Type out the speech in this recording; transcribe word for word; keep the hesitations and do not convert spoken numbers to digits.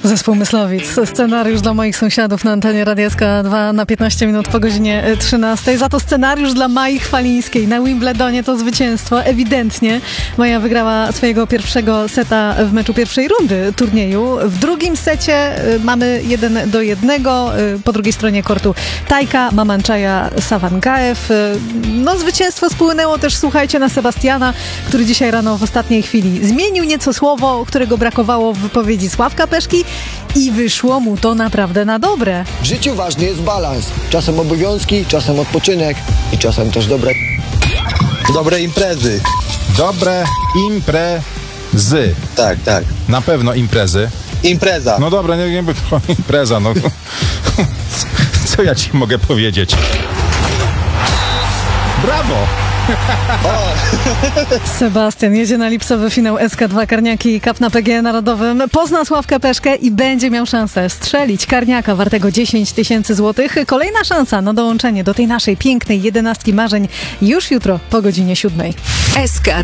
Zespół Myslowic. Scenariusz dla moich sąsiadów na antenie Radia S K dwa na piętnaście minut po godzinie trzynastej. Za to scenariusz dla Mai Chwalińskiej. Na Wimbledonie to zwycięstwo. Ewidentnie Maja wygrała swojego pierwszego seta w meczu pierwszej rundy turnieju. W drugim secie mamy jeden do jednego. Po drugiej stronie kortu Tajka, Mamanczaja, Sawangaev. No zwycięstwo spłynęło też, słuchajcie, na Sebastiana, który dzisiaj rano w ostatniej chwili zmienił nieco słowo, którego brakowało w wypowiedzi Sławka Peszki i wyszło mu to naprawdę na dobre. W życiu ważny jest balans. Czasem obowiązki, czasem odpoczynek i czasem też dobre... Dobre imprezy. Dobre imprezy. Tak, tak. Na pewno imprezy. Impreza. No dobra, nie wiem, impreza, no. Co ja ci mogę powiedzieć? Brawo! Sebastian jedzie na lipcowy finał S K dwa Karniaki i Cup na P G E Narodowym. Pozna Sławkę Peszkę i będzie miał szansę strzelić karniaka wartego dziesięć tysięcy złotych. Kolejna szansa na dołączenie do tej naszej pięknej jedenastki marzeń już jutro po godzinie siódmej. S K